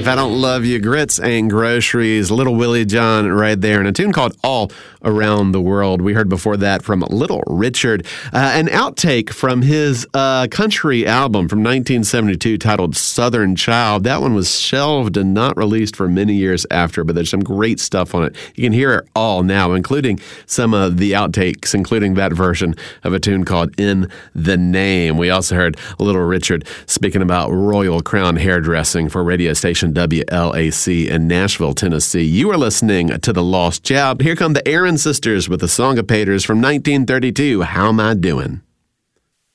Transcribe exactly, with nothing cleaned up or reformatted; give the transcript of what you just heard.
If I Don't Love You, Grits and Groceries, Little Willie John right there, and a tune called All Around the World. We heard before that from Little Richard, uh, an outtake from his uh, country album from nineteen seventy-two titled Southern Child. That one was shelved and not released for many years after, but there's some great stuff on it. You can hear it all now, including some of the outtakes, including that version of a tune called In the Name. We also heard Little Richard speaking about Royal Crown Hairdressing for radio station W L A C in Nashville, Tennessee. You are listening to The Lost Job. Here come the Aaron Sisters with the Song of Paters from nineteen thirty-two, How Am I Doing?